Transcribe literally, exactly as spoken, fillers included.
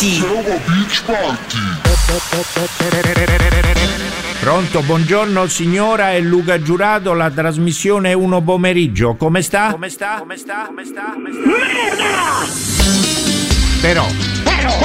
Party. Roma Beach Party. Pronto, buongiorno signora, è Luca Giurato, la trasmissione è Uno Pomeriggio. Come sta? Come sta? Come sta? Come sta? Come sta? Merda! Però